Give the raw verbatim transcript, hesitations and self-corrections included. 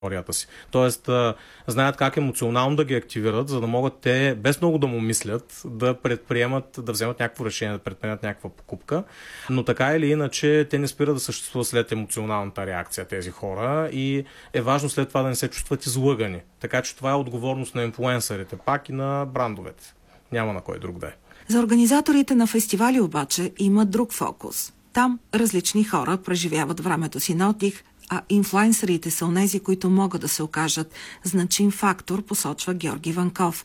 аудиторията си. Тоест, а, знаят как емоционално да ги активират, за да могат те, без много да му мислят, да предприемат, да вземат някакво решение, да предприемат някаква покупка. Но така или иначе, те не спират да съществуват след емоционалната реакция тези хора и е важно след това да не се чувстват излъгани. Така че това е отговорност на инфлуенсърите, пак и на брандовете. Няма на кой друг да е. За организаторите на фестивали обаче има друг фокус. Там различни хора преживяват времето си на отдих, а инфлуенсърите са онези, които могат да се окажат значим фактор, посочва Георги Ванков.